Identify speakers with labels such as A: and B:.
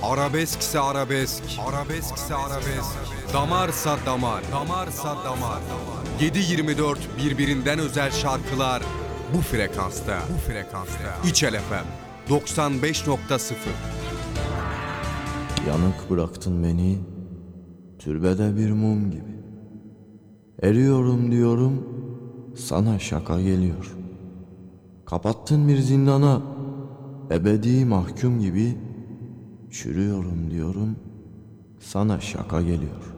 A: Arabeskse arabesk, arabeskse arabesk. Damarsa damar, damarsa damar. 7/24 birbirinden özel şarkılar bu frekansta. Bu frekansta. İçel FM 95.0.
B: Yanık bıraktın beni, türbede bir mum gibi. Eriyorum diyorum, sana şaka geliyor. Kapattın bir zindana, ebedi mahkum gibi. Çürüyorum diyorum, sana şaka geliyor.